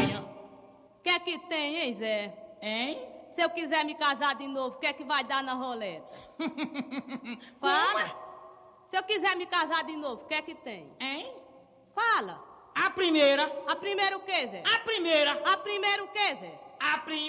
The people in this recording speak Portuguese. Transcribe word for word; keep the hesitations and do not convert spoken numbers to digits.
tenha. O que é que tem, hein, Zé? Hein? Se eu quiser me casar de novo, o que é que vai dar na roleta? Fala. Se eu quiser me casar de novo, o que é que tem? Hein? Fala. A primeira. A primeira o quê, Zé? A primeira. A primeira o quê, Zé? A primeira.